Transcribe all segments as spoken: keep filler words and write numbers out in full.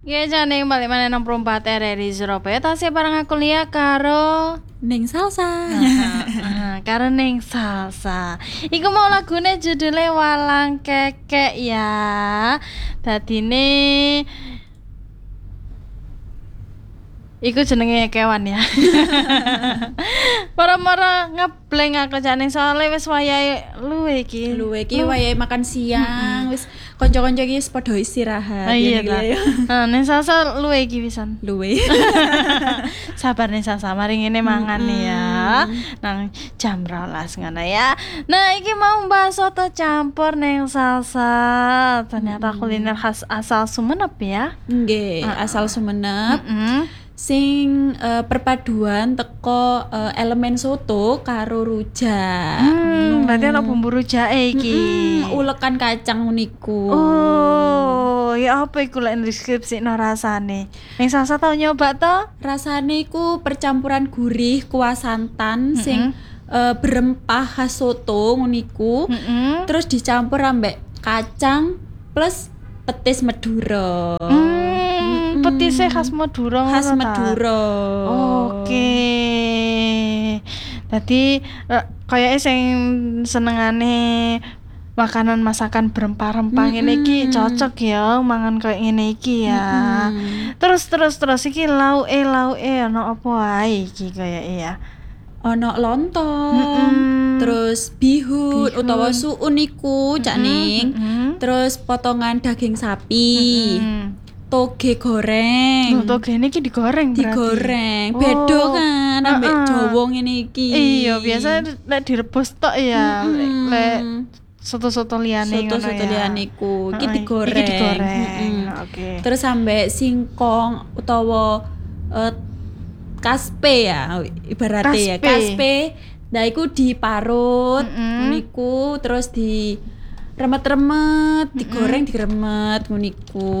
Ya jane balik maneh nang Perempat R R I Surabaya tasih bareng aku Lia karo Ning Salsa. Nah, karo Ning Salsa. Iku mau lagune judule Walang Kekek ya. Dadine iku jenenge kewan ya. Para-para ngebleng aku jane soalé wis wayahe luwe iki. Luwe iki wayahe makan siang, wis kanca-kanca iki wis padha istirahat. Ah, iya ta. Nah, ning Salsa luwe iki pisan. Luwe. Sabar nih Salsa, mari ngene mangan nih ya. Nang jam rolas ngono ya. Nah, iki mau bahas soto campur ning Salsa. Ternyata kuliner khas asal Sumenep ya. Nggih, asal Sumenep. Heeh. Sing uh, perpaduan teko uh, elemen soto karo rujak. Hmm, berarti ana bumbu rujake iki. Mm-mm, ulekan kacang niku. Oh, ya apa iku lek deskripsikno rasane? Ning Salsa tau nyoba to? Rasane iku percampuran gurih kuah santan Mm-mm. sing uh, berempah khas soto nguniku. Heeh. Terus dicampur ambek kacang plus petis Madura. Hmm, petise khas Madura. Khas ngono ta? Madura. Oke. Dadi kayake sing senengane makanan masakan berempah-rempah ngene iki cocok ya mangan koyo ngene iki ya. Mm-mm. Terus terus terus iki lauke lauke ana apa wae iki kayake ya. Ono lontong, Mm-mm. terus bihun, Bihun. utawa suun iku Cak Ning. Mm-mm. Terus potongan daging sapi, Mm-mm. toge goreng. Loh, toge ini iki digoreng berarti. Digoreng. Oh. Beda kan ambek Uh-uh. Jawa ngene iki. Iya, biasa lek direbus tok ya. Lek Mm-mm. lek soto-soto liyane ngono ya. Soto-soto liyane iku, iki Heeh, digoreng. Iki digoreng. Mm-mm. Oke. Terus ambek singkong utawa eh, kaspe ya ibaratnya ya Kaspe. kaspe. Nah iku diparut Mm-mm. niku terus di remet-remet, digoreng diremet nguniku.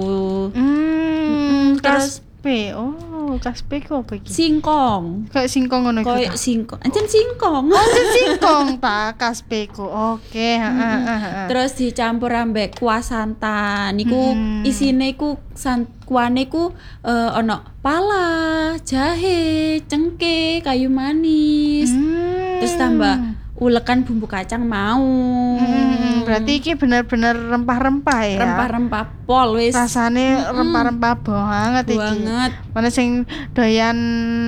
Hmm, Terus kaspe. Oh, kaspe ku apa iki? Singkong. Kayak singkong ngono iku. Koyo ta? singkong. Ancen singkong. Oh, singkong ta kaspe ku. Oke, heeh heeh. Terus dicampur ambek kuah santan. Niku Mm. isine iku san kuahne iku eh, ono pala, jahe, cengkeh, kayu manis. Hmm. Terus tambah ulekan bumbu kacang mau. Hmm, berarti iki bener-bener rempah-rempah ya. Rempah-rempah pol wis. Rasane rempah-rempah banget iki. Banget. Mana sing doyan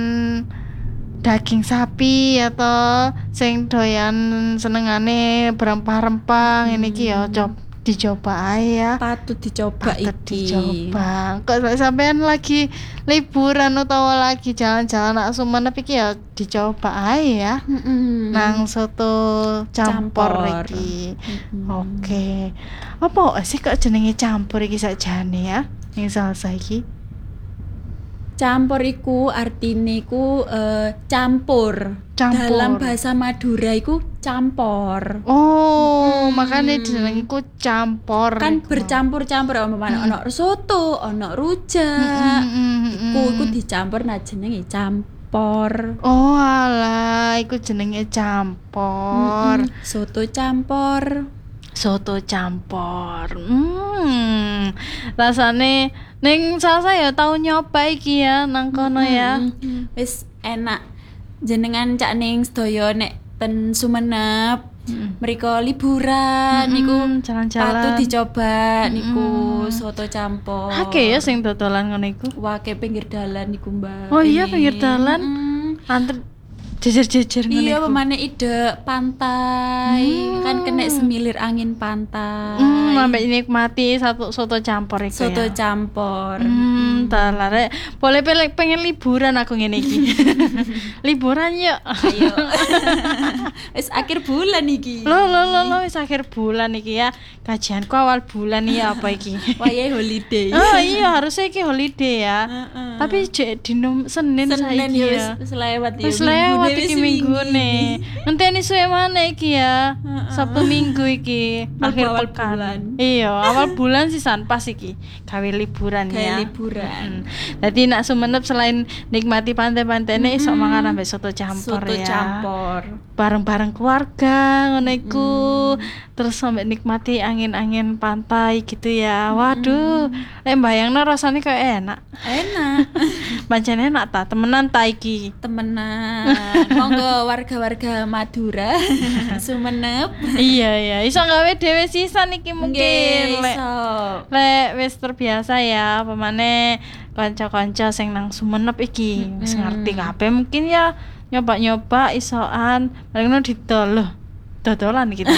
daging sapi atau sing doyan senengane berempah-rempah ngene iki ya coba dicoba ae ya. Patut dicoba Patut iki. dicoba. Kok sampean lagi liburan utawa lagi jalan-jalan nak Sumenep iki ya dicoba ae ya. Mm-mm. Nang soto campur, Campur. iki. Mm-mm. Oke. Apa sih kok jenenge campur iki sakjane ya? Ning Salsa iki. Campur iku artine iku eh, campur. Campur. Dalam bahasa Madura iku campur. Oh, makanya jenenge iku campur. Kan iku. bercampur-campur ono ono soto, ono rujak. Mm-mm. Iku iku dicampur nah jenenge campur. Oh, alah, iku jenenge campur. Mm-mm. Soto campur. Soto campur. Hmm. Rasane ning Salsa ya tau nyoba iki ya nang kono ya. Mm-mm. Wis enak. Jenengan Cak Ning sedaya nek ten Sumenep mriko liburan Mm-mm, niku jalan-jalan. patut dicoba niku Mm-mm. soto campur. Akeh ya sing dodolan ngono iku. Wake pinggir dalan niku Mbak. Oh iya, Ini. pinggir dalan? Mm. Antri jejer-jejer ngono Iya, iku. pemane ide pantai, Hmm. kan kena semilir angin pantai. Hmm, ambek nikmati satu soto campur iku Soto ya. campur. Hmm, talah rek. Boleh pilih pengen liburan aku ngene iki. Liburan yuk. Ayo. Wis akhir bulan iki. Lo lo lo lo wis akhir bulan iki ya. Kajianku awal bulan iki apa iki? Wayahe holiday. Oh iya, harusnya iki holiday ya. Heeh. Tapi jek dino Senin, Senin saiki ya ya. wis wis lewat ya. Wis minggu lewat telat Dewe iki seminggu minggune. Ngenteni suwe maneh iki ya. Sabtu Minggu iki Mlebu akhir awal pekan. bulan. Iya, awal bulan sisan pas iki. Gawe liburan Kayak ya. liburan. Jadi nak Sumenep selain nikmati pantai-pantainya iso mangan ambek soto campur Soto ya. campur. Bareng-bareng keluarga ngono iku. Terus sampai nikmati angin-angin pantai gitu ya. Waduh, lek mbayangno rasane kayak enak. Enak. Pancen enak ta, temenan ta iki. Temenan. Monggo warga-warga Madura, Sumenep. Iya ya, iso gawe dhewe sisan iki mungkin. Nggih, Lek iso. lek wis terbiasa ya, pemane kanca-kanca sing nang Sumenep iki wis ngerti kabeh mungkin ya nyoba-nyoba isoan, paling didol loh. Dodolan kita.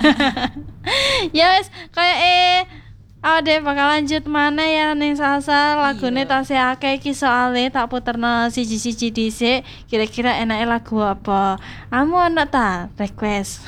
Ya wis kayak eh Ade bakal lanjut mana ya ning salsa lagune Iya. tasih akeh iki soalé tak puterno siji-siji dhisik kira-kira enake lagu apa. Kamu ana ta request?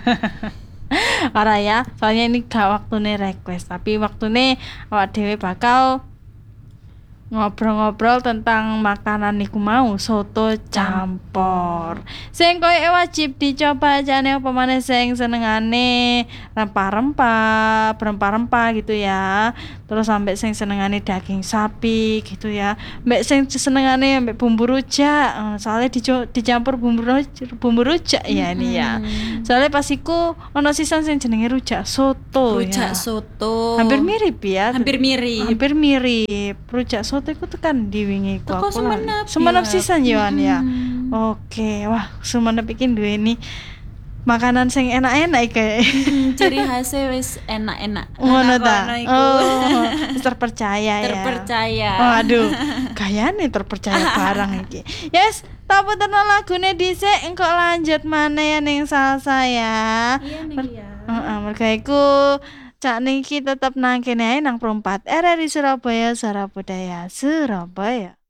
Ora ya, soalnya ini gak waktune request, tapi waktune awak dhewe bakal ngobrol-ngobrol tentang makanan niku mau soto campur. Sing koyo wajib dicoba jane apa maneh sing senengane rempah-rempah, berempah-rempah gitu ya. Terus sampai sing senengane daging sapi gitu ya. Mbek sing senengane mbek bumbu rujak, eh, soalnya dico- dicampur bumbu rujak, bumbu rujak ya ini ya. Soalnya pas iku ono sisan sing jenenge rujak soto Rujak ya. soto. Hampir mirip ya. Hampir mirip. Hampir mirip. Rujak soto iku tekan di wingi ku Teko aku lali. Sumenep, Sumenep ya. sisan yoan ya. Mm. Oke, wah Sumenep iki duweni makanan sing enak-enak iki. Ciri khasnya wis enak-enak. Ngono ta. Kono iku. Oh, wis terpercaya ya. Terpercaya. Waduh, gayane terpercaya barang iki. Yes, tak puterno lagune dhisik engko lanjut maneh ya ning salsa ya. Iya nih ya. Heeh, merga iku cak niki tetep nang kene ae nang Perempat R R I Surabaya, Suara Budaya Surabaya.